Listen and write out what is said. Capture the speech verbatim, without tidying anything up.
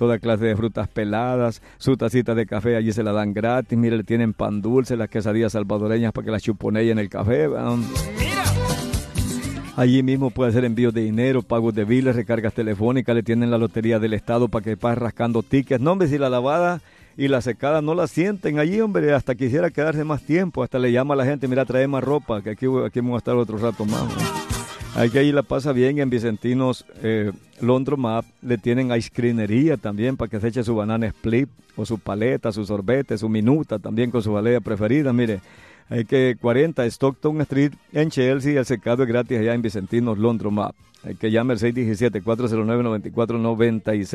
toda clase de frutas peladas, su tacita de café allí se la dan gratis, mire, le tienen pan dulce, las quesadillas salvadoreñas para que las chuponeen en el café. Um, Allí mismo puede hacer envíos de dinero, pagos de biles, recargas telefónicas, le tienen la lotería del estado para que vaya rascando tickets. No, hombre, si la lavada y la secada no la sienten allí, hombre, hasta quisiera quedarse más tiempo, hasta le llama a la gente, mira, trae más ropa, que aquí, aquí vamos a estar otro rato más. ¿No? Aquí allí la pasa bien, en Vicentinos eh, Laundromat le tienen ice creamería también para que se eche su banana split o su paleta, su sorbete, su minuta también con su jalea preferida, mire. Hay que cuarenta Stockton Street en Chelsea, el secado es gratis allá en Vicentinos Laundromat. Hay que llamar al seis uno siete, cuatro cero nueve, nueve cuatro nueve seis.